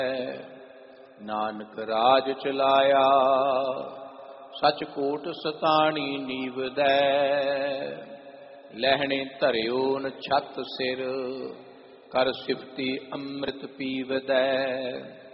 ਨਾਨਕ ਰਾਜ ਚਲਾਇਆ, ਸਚ ਕੋਟ ਸਤਾਣੀ ਨੀਵਦੈ। ਲਹਿਣੇ ਧਰਿਓ ਨ ਛੱਤ ਸਿਰ, ਕਰ ਸਿਫਤੀ ਅੰਮ੍ਰਿਤ ਪੀਵਦੈ।